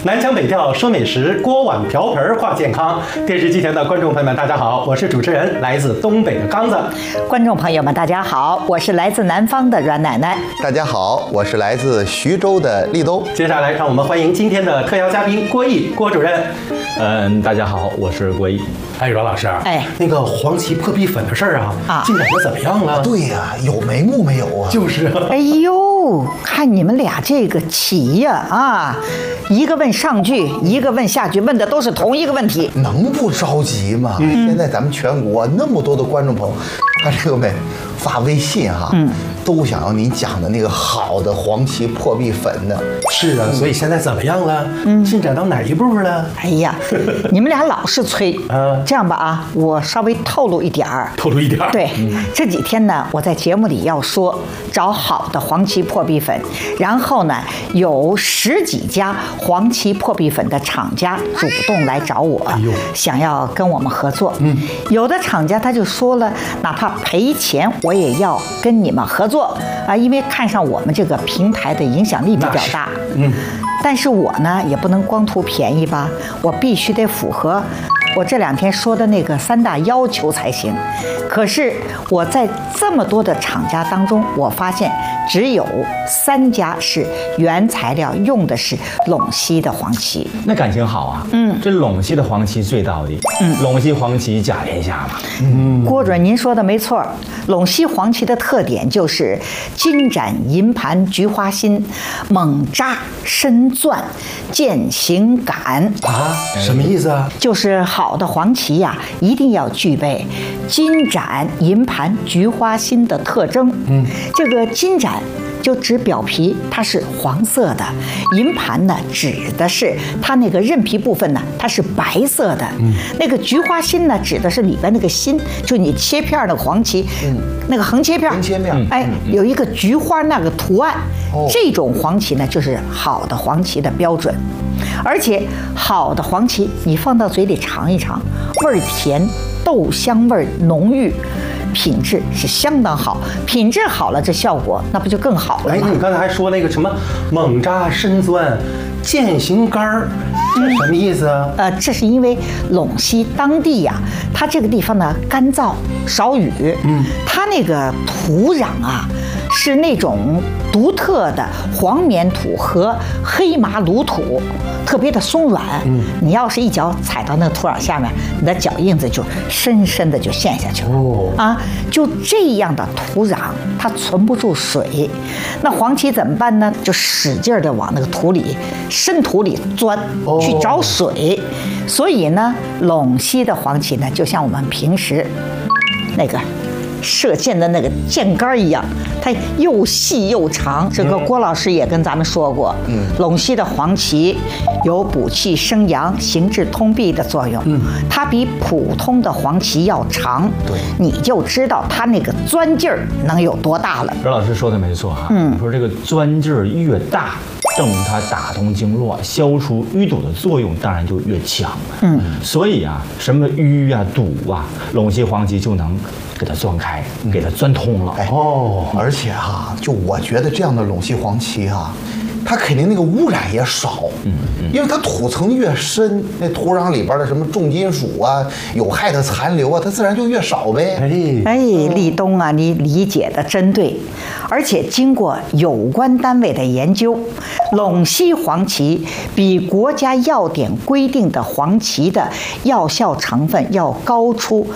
南腔北调说美食，锅碗瓢盆话健康。电视机前的观众朋友们，大家好，我是主持人来自东北的刚子。 观众朋友们，大家好，我是来自南方的阮奶奶。 大家好，我是来自徐州的立冬。 接下来，让我们欢迎今天的特邀嘉宾郭毅郭主任。 大家好，我是郭毅。 哎，阮老师，那个黄芪破壁粉的事儿进展的怎么样了？ 对呀，有眉目没有啊？ 就是哎呦，看你们俩这个棋呀一个问上句，一个问下句，问的都是同一个问题， 能不着急吗？现在咱们全国那么多的观众朋友，看这个没发微信都想要你讲的那个好的黄芪破壁粉呢。 是啊，所以现在怎么样了？进展到哪一步了？ 哎呀，你们俩老是催。这样吧我稍微透露一点儿。 透露一点儿。 对，这几天呢，我在节目里要说找好的黄芪破壁粉，然后呢，有10几家黄芪破壁粉的厂家主动来找我，想要跟我们合作。有的厂家他就说了，哪怕赔钱我也要跟你们合作因为看上我们这个平台的影响力比较大。但是我呢也不能光图便宜吧，我必须得符合我这2天说的那个3大要求才行。可是我在这么多的厂家当中，我发现只有3家是原材料用的是陇西的黄芪。 那感情好啊。这陇西的黄芪最到底。陇西黄芪甲天下嘛。 郭主任，您说的没错，陇西黄芪的特点就是金盏银盘菊花心，猛扎深钻，渐行感什么意思啊？ 就是好的黄芪一定要具备金盏银盘菊花心的特征。这个金盏就指表皮它是黄色的，银盘呢指的是它那个韧皮部分呢它是白色的，那个菊花心呢指的是里边那个心，就你切片那个黄芪，那个横切片，有一个菊花那个图案，这种黄芪呢就是好的黄芪的标准。而且好的黄芪你放到嘴里尝一尝，味儿甜，豆香味浓郁，品质是相当好，品质好了，这效果那不就更好了吗？ 你刚才还说那个什么猛扎深钻，渐行干儿，这什么意思啊？ 这是因为陇西当地它这个地方呢干燥少雨，它那个土壤是那种独特的黄棉土和黑麻芦土，特别的松软。你要是一脚踩到那个土壤下面，你的脚印子就深深的就陷下去了。就这样的土壤它存不住水，那黄芪怎么办呢？就使劲的往那个土里深土里钻，去找水。所以呢，陇西的黄芪呢，就像我们平时那个射箭的那个箭杆一样，它又细又长。这个郭老师也跟咱们说过，陇西的黄芪有补气生阳、行滞通闭的作用。它比普通的黄芪要长，你就知道它那个钻劲儿能有多大了。 阮老师说的没错说这个钻劲儿越大，证明它打通经络、消除淤堵的作用当然就越强。所以什么淤堵陇西黄芪就能给它钻开，给它钻通了。 而且就我觉得这样的陇西黄芪它肯定那个污染也少，因为它土层越深，那土壤里边的什么重金属有害的残留它自然就越少呗。 立冬你理解的真对。而且经过有关单位的研究，陇西黄芪比国家药典规定的黄芪的药效成分要高出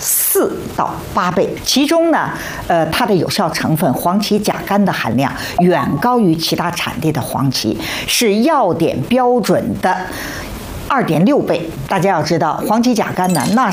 4到8倍，其中呢，它的有效成分黄芪甲苷的含量远高于其他产地的黄芪，是药典标准的2.6倍。大家要知道，黄芪甲苷呢，那